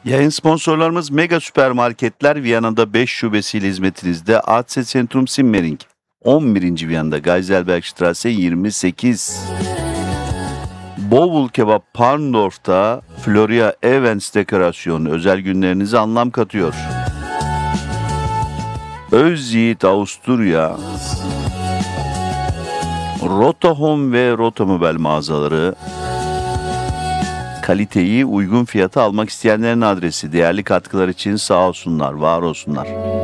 Yayın sponsorlarımız Mega Süpermarketler Viyana'da 5 şubesiyle hizmetinizde. Atse Centrum Simmering 11. Viyana'da Geiselbergstraße 28. Bovul Kebap Parndorf'ta Floria Events dekorasyonu özel günlerinize anlam katıyor. Özyiğit Avusturya, Rotahome ve Rotomobil mağazaları, kaliteyi uygun fiyata almak isteyenlerin adresi. Değerli katkılar için sağ olsunlar, var olsunlar.